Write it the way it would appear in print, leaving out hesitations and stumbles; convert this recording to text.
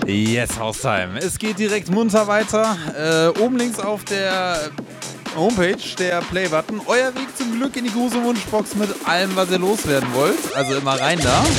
Yes, Haustime. Es geht direkt munter weiter. Oben links auf der Homepage der Play-Button. Euer Weg zum Glück in die große Wunschbox mit allem, was ihr loswerden wollt. Also immer rein da.